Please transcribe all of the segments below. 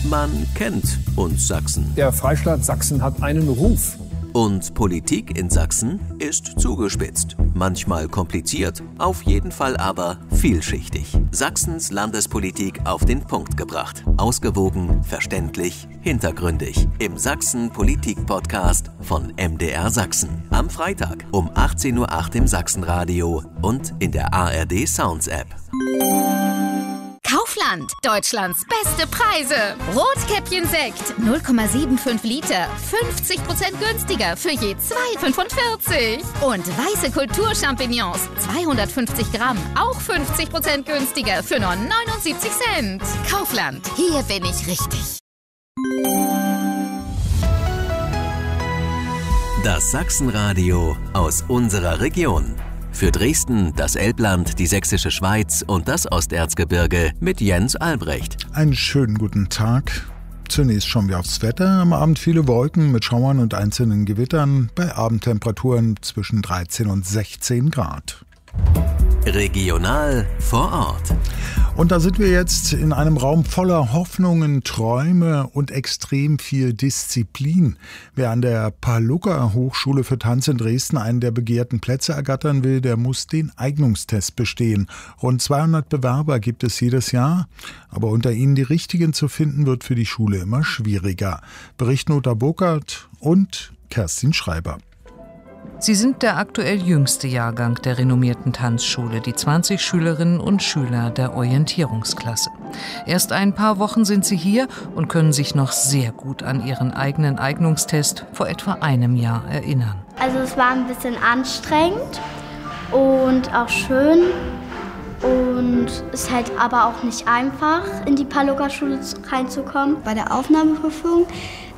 Man kennt uns Sachsen. Der Freistaat Sachsen hat einen Ruf. Und Politik in Sachsen ist zugespitzt. Manchmal kompliziert, auf jeden Fall aber vielschichtig. Sachsens Landespolitik auf den Punkt gebracht. Ausgewogen, verständlich, hintergründig. Im Sachsen-Politik-Podcast von MDR Sachsen. Am Freitag um 18:08 Uhr im Sachsenradio und in der ARD Sounds App. Kaufland, Deutschlands beste Preise. Rotkäppchen-Sekt, 0,75 Liter, 50% günstiger für je 2,45. Und weiße Kulturchampignons, 250 Gramm, auch 50% günstiger für nur 79 Cent. Kaufland, hier bin ich richtig. Das Sachsenradio aus unserer Region. Für Dresden, das Elbland, die Sächsische Schweiz und das Osterzgebirge mit Jens Albrecht. Einen schönen guten Tag. Zunächst schauen wir aufs Wetter. Am Abend viele Wolken mit Schauern und einzelnen Gewittern bei Abendtemperaturen zwischen 13 und 16 Grad. Regional vor Ort. Und da sind wir jetzt in einem Raum voller Hoffnungen, Träume und extrem viel Disziplin. Wer an der Palluca Hochschule für Tanz in Dresden einen der begehrten Plätze ergattern will, der muss den Eignungstest bestehen. Rund 200 Bewerber gibt es jedes Jahr, aber unter ihnen die richtigen zu finden, wird für die Schule immer schwieriger. Berichten Uta Burkhardt und Kerstin Schreiber. Sie sind der aktuell jüngste Jahrgang der renommierten Tanzschule, die 20 Schülerinnen und Schüler der Orientierungsklasse. Erst ein paar Wochen sind sie hier und können sich noch sehr gut an ihren eigenen Eignungstest vor etwa einem Jahr erinnern. Also es war ein bisschen anstrengend und auch schön und ist halt aber auch nicht einfach, in die Palluca-Schule reinzukommen. Bei der Aufnahmeprüfung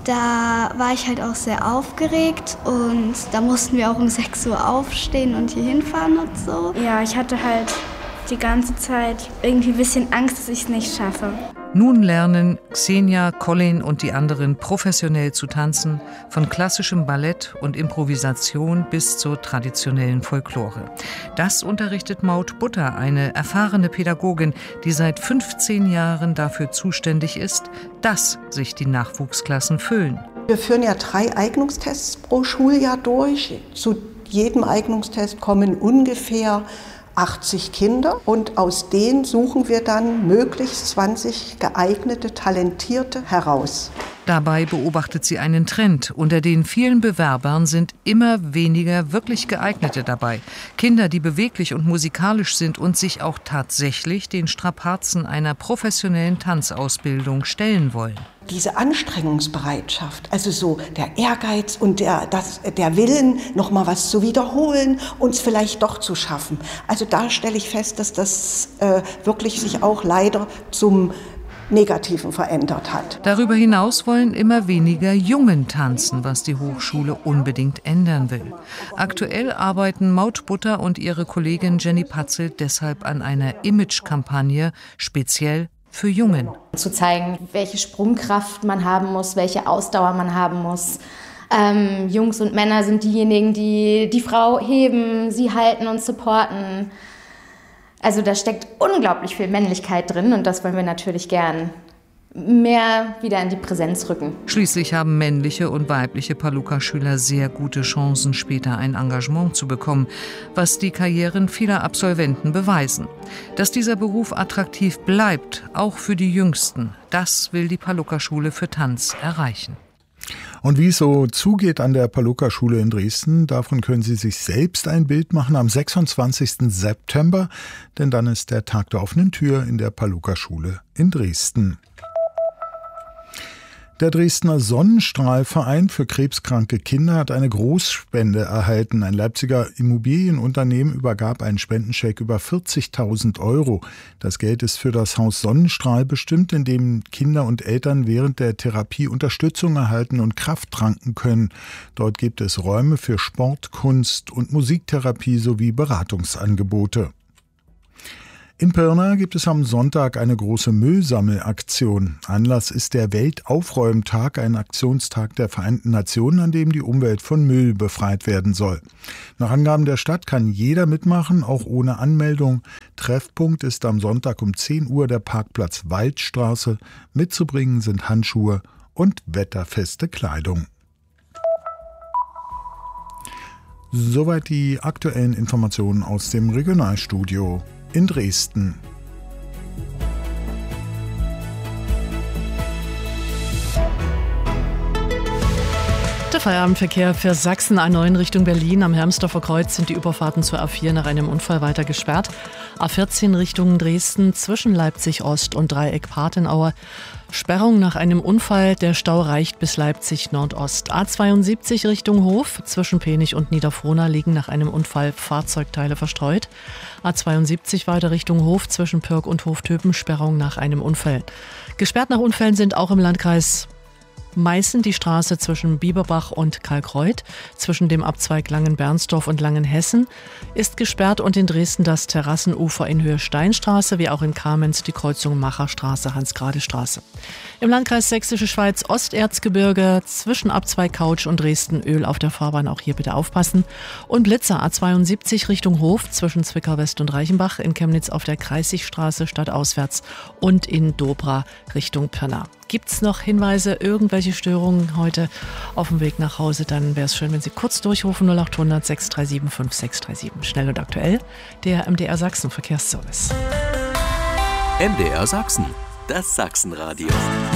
da war ich halt auch sehr aufgeregt und da mussten wir auch um 6 Uhr aufstehen und hier hinfahren und so. Ja, ich hatte halt die ganze Zeit irgendwie ein bisschen Angst, dass ich es nicht schaffe. Nun lernen Xenia, Colin und die anderen professionell zu tanzen, von klassischem Ballett und Improvisation bis zur traditionellen Folklore. Das unterrichtet Maud Butter, eine erfahrene Pädagogin, die seit 15 Jahren dafür zuständig ist, dass sich die Nachwuchsklassen füllen. Wir führen ja 3 Eignungstests pro Schuljahr durch. Zu jedem Eignungstest kommen ungefähr 80 Kinder und aus denen suchen wir dann möglichst 20 geeignete, talentierte heraus. Dabei beobachtet sie einen Trend. Unter den vielen Bewerbern sind immer weniger wirklich geeignete dabei. Kinder, die beweglich und musikalisch sind und sich auch tatsächlich den Strapazen einer professionellen Tanzausbildung stellen wollen. Diese Anstrengungsbereitschaft, also so der Ehrgeiz und der Willen, noch mal was zu wiederholen, uns vielleicht doch zu schaffen. Also da stelle ich fest, dass das wirklich sich auch leider zum Negativen verändert hat. Darüber hinaus wollen immer weniger Jungen tanzen, was die Hochschule unbedingt ändern will. Aktuell arbeiten Maud Butter und ihre Kollegin Jenny Patzel deshalb an einer Image-Kampagne speziell für Jungen. Zu zeigen, welche Sprungkraft man haben muss, welche Ausdauer man haben muss. Jungs und Männer sind diejenigen, die die Frau heben, sie halten und supporten. Also da steckt unglaublich viel Männlichkeit drin und das wollen wir natürlich gern mehr wieder in die Präsenz rücken. Schließlich haben männliche und weibliche Palluca-Schüler sehr gute Chancen, später ein Engagement zu bekommen, was die Karrieren vieler Absolventen beweisen. Dass dieser Beruf attraktiv bleibt, auch für die Jüngsten, das will die Palluca-Schule für Tanz erreichen. Und wie es so zugeht an der Palluca-Schule in Dresden, davon können Sie sich selbst ein Bild machen am 26. September, denn dann ist der Tag der offenen Tür in der Palluca-Schule in Dresden. Der Dresdner Sonnenstrahlverein für krebskranke Kinder hat eine Großspende erhalten. Ein Leipziger Immobilienunternehmen übergab einen Spendenscheck über 40.000 €. Das Geld ist für das Haus Sonnenstrahl bestimmt, in dem Kinder und Eltern während der Therapie Unterstützung erhalten und Kraft tanken können. Dort gibt es Räume für Sport, Kunst und Musiktherapie sowie Beratungsangebote. In Pirna gibt es am Sonntag eine große Müllsammelaktion. Anlass ist der Weltaufräumtag, ein Aktionstag der Vereinten Nationen, an dem die Umwelt von Müll befreit werden soll. Nach Angaben der Stadt kann jeder mitmachen, auch ohne Anmeldung. Treffpunkt ist am Sonntag um 10 Uhr der Parkplatz Waldstraße. Mitzubringen sind Handschuhe und wetterfeste Kleidung. Soweit die aktuellen Informationen aus dem Regionalstudio in Dresden. Der Feierabendverkehr für Sachsen A9 Richtung Berlin. Am Hermsdorfer Kreuz sind die Überfahrten zur A4 nach einem Unfall weiter gesperrt. A14 Richtung Dresden zwischen Leipzig Ost und Dreieck Partenauer. Sperrung nach einem Unfall. Der Stau reicht bis Leipzig Nordost. A72 Richtung Hof. Zwischen Penich und Niederfrohna liegen nach einem Unfall Fahrzeugteile verstreut. A72 weiter Richtung Hof. Zwischen Pirk und Hoftöpen. Sperrung nach einem Unfall. Gesperrt nach Unfällen sind auch im Landkreis Meißen die Straße zwischen Bieberbach und Kalkreuth, zwischen dem Abzweig Langen-Bernsdorf und Langenhessen ist gesperrt und in Dresden das Terrassenufer in Höhe Steinstraße, wie auch in Kamenz die Kreuzung Macherstraße, Hans-Grade-Straße. Im Landkreis Sächsische Schweiz Osterzgebirge zwischen Abzweig Couch und Dresden Öl auf der Fahrbahn, auch hier bitte aufpassen. Und Blitzer A72 Richtung Hof zwischen Zwickau West und Reichenbach, in Chemnitz auf der Kreißigstraße stadtauswärts und in Dobra Richtung Pirna. Gibt's noch Hinweise, irgendwelche Störungen heute auf dem Weg nach Hause, dann wäre es schön, wenn Sie kurz durchrufen 0800 637 5637. Schnell und aktuell, der MDR Sachsen Verkehrsservice. MDR Sachsen, das Sachsenradio.